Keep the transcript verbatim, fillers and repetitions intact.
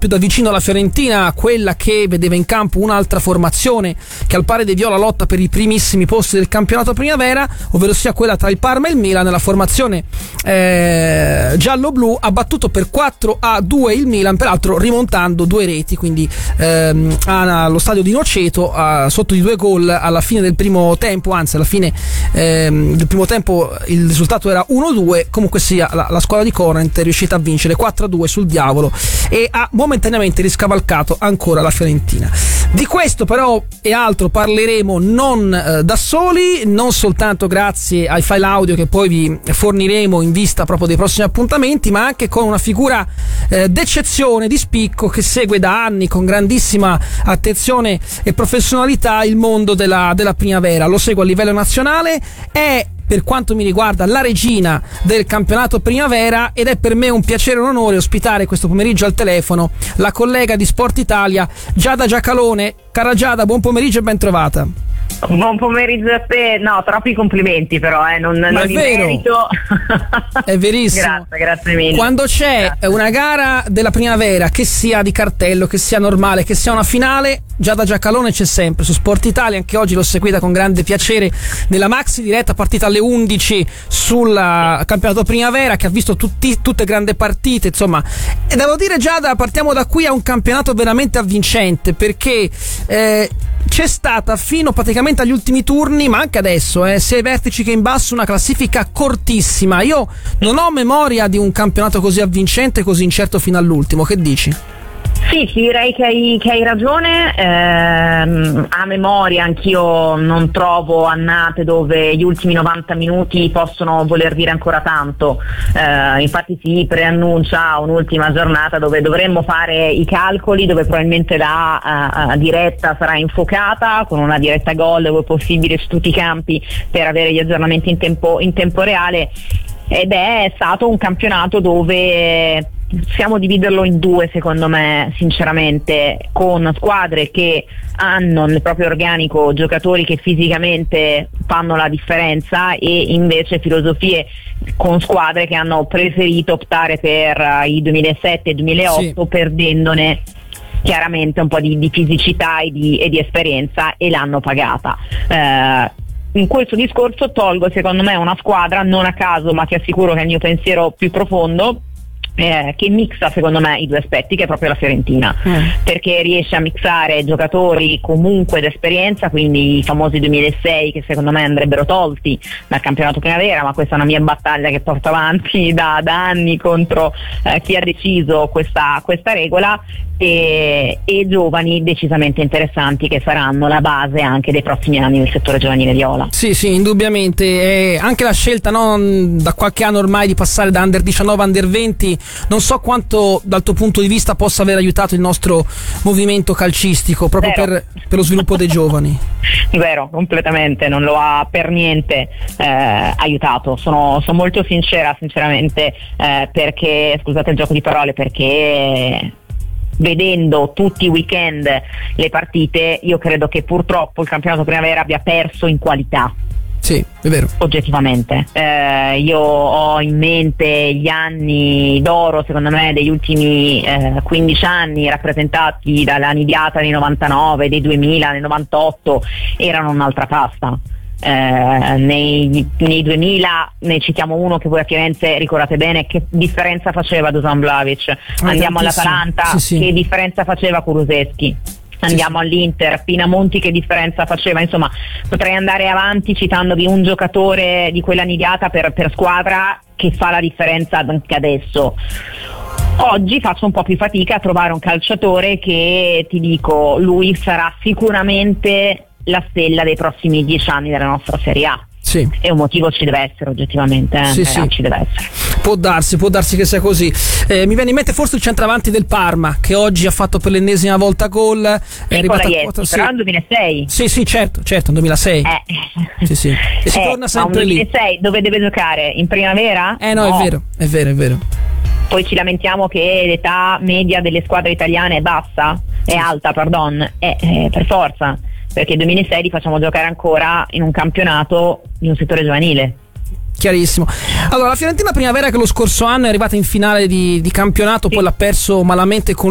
più da vicino la Fiorentina, quella che vedeva in campo un'altra formazione che al pari dei viola lotta per i primissimi posti del campionato primavera, ovvero sia quella tra il Parma e il Milan. La formazione eh, giallo-blu ha battuto per quattro a due il Milan, peraltro rimontando due reti, quindi ehm, allo stadio di Noceto, a, sotto di due gol alla fine del primo tempo, anzi alla fine ehm, del primo tempo il risultato era uno a due. Comunque sia, la, la squadra di Corrent è riuscita a vincere quattro a due sul Diavolo e ha momentaneamente riscavalcato ancora la Fiorentina. Di questo però e altro parleremo non eh, da soli, non soltanto grazie ai file audio che poi vi forniremo in vista proprio dei prossimi appuntamenti, ma anche con una figura eh, d'eccezione, di spicco, che segue da anni con grandissima attenzione e professionalità il mondo della, della primavera. Lo segue a livello nazionale, è per quanto mi riguarda la regina del campionato primavera, ed è per me un piacere e un onore ospitare questo pomeriggio al telefono la collega di Sport Italia Giada Giacalone. Cara Giada, buon pomeriggio e ben trovata. Buon pomeriggio a te. No, troppi complimenti però, eh, non, non è li vero. merito. È verissimo. Grazie, grazie mille. Quando c'è Grazie. una gara della primavera, che sia di cartello, che sia normale, che sia una finale, Giada Giacalone c'è sempre su Sport Italia. Anche oggi l'ho seguita con grande piacere nella maxi diretta partita alle undici sul campionato primavera, che ha visto tutti, tutte grandi partite, insomma. E devo dire, Giada, partiamo da qui a un campionato veramente avvincente, perché eh, c'è stata fino praticamente agli ultimi turni, ma anche adesso, eh, sia ai vertici che in basso, una classifica cortissima. Io non ho memoria di un campionato così avvincente, così incerto fino all'ultimo. Che dici? Sì, sì, direi che hai, che hai ragione. Eh, a memoria anch'io non trovo annate dove gli ultimi novanta minuti possono voler dire ancora tanto. Eh, infatti si preannuncia un'ultima giornata dove dovremmo fare i calcoli, dove probabilmente la uh, diretta sarà infuocata con una diretta gol dove possibile su tutti i campi per avere gli aggiornamenti in tempo, in tempo reale. Ed è stato un campionato dove possiamo dividerlo in due, secondo me, sinceramente, con squadre che hanno nel proprio organico giocatori che fisicamente fanno la differenza, e invece filosofie con squadre che hanno preferito optare per uh, i duemilasette e duemilaotto, sì, perdendone chiaramente un po' di, di fisicità e di, e di esperienza, e l'hanno pagata. Eh, In questo discorso tolgo, secondo me, una squadra, non a caso, ma ti assicuro che è il mio pensiero più profondo, eh, che mixa, secondo me, i due aspetti, che è proprio la Fiorentina, mm. perché riesce a mixare giocatori comunque d'esperienza, quindi i famosi duemilasei, che secondo me andrebbero tolti dal campionato primavera, ma questa è una mia battaglia che porto avanti da, da anni contro eh, chi ha deciso questa, questa regola, e, e giovani decisamente interessanti che saranno la base anche dei prossimi anni nel settore giovanile viola. Sì, sì, indubbiamente. E anche la scelta, no, da qualche anno ormai, di passare da under diciannove a under venti, non so quanto dal tuo punto di vista possa aver aiutato il nostro movimento calcistico proprio per, per lo sviluppo dei giovani. Vero, completamente, non lo ha per niente eh, aiutato. Sono, sono molto sincera, sinceramente, eh, perché, scusate il gioco di parole, perché vedendo tutti i weekend le partite, io credo che purtroppo il campionato primavera abbia perso in qualità. Sì, è vero. Oggettivamente. Eh, io ho in mente gli anni d'oro, secondo me, degli ultimi eh, quindici anni, rappresentati dalla nidiata dei novantanove, dei duemila, del novantotto, erano un'altra pasta. Eh, nei, nei duemila ne citiamo uno che voi a Firenze ricordate bene, che differenza faceva Dusan Vlahovic. Andiamo all'Atalanta, sì, sì. Che differenza faceva Kulusevski. Andiamo sì, all'Inter, Pinamonti, che differenza faceva. Insomma, potrei andare avanti citandovi un giocatore di quella nidiata per, per squadra che fa la differenza anche adesso. Oggi faccio un po' più fatica a trovare un calciatore che, ti dico, lui sarà sicuramente la stella dei prossimi dieci anni della nostra Serie A. Sì. E un motivo ci deve essere, oggettivamente, eh? Sì, eh, sì. Ci deve essere. Può darsi, può darsi che sia così. Eh, mi viene in mente forse il centravanti del Parma, che oggi ha fatto per l'ennesima volta gol. È arrivato a quattro, sì. Però nel duemilasei. Sì, sì, certo, certo, nel duemilasei. Eh. Sì, sì. E si eh, torna sempre lì. Nel duemilasei dove deve giocare? In primavera? Eh no, no, è vero, è vero, è vero. Poi ci lamentiamo che l'età media delle squadre italiane è bassa, è alta, pardon, eh, eh, per forza, perché nel duemilasei li facciamo giocare ancora in un campionato di un settore giovanile. Chiarissimo. Allora, la Fiorentina primavera, che lo scorso anno è arrivata in finale di, di campionato, sì, poi l'ha perso malamente con